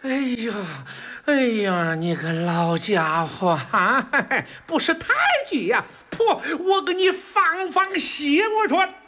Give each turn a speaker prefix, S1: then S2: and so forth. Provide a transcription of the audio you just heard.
S1: 哎呀，哎呀，你个老家伙啊！不识抬举呀！我给你放血！我说。